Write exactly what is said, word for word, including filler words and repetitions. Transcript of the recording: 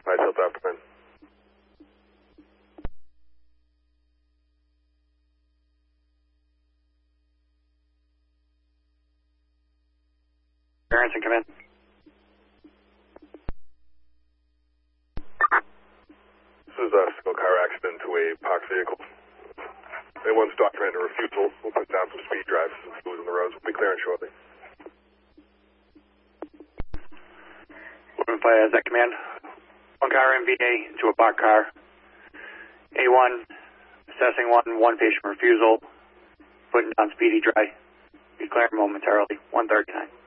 Nice Hill Top, come in. Barrington, come in. This is a single car accident to a parked vehicle. A one's documented a refusal. We'll put down some speed drives and booze on the roads. We'll be clearing shortly. Moving fire, is that command? One car M V A to a parked car. A one, assessing one, one patient refusal. Putting down speedy dry. Be clearing momentarily. one thirty-nine.